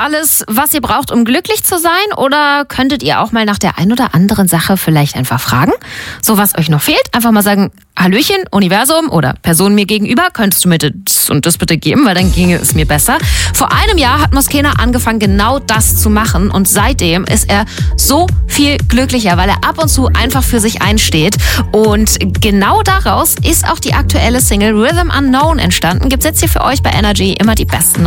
alles, was ihr braucht, um glücklich zu sein? Oder könntet ihr auch mal nach der ein oder anderen Sache vielleicht einfach fragen? So, was euch noch fehlt? Einfach mal sagen, Hallöchen, Universum oder Person mir gegenüber, könntest du mir das und das bitte geben, weil dann ginge es mir besser. Vor einem Jahr hat Moschena angefangen, genau das zu machen und seitdem ist er so viel glücklicher, weil er ab und zu einfach für sich einsteht. Und genau daraus ist auch die aktuelle Single Rhythm Unknown entstanden. Gibt's jetzt hier für euch bei Energy immer die besten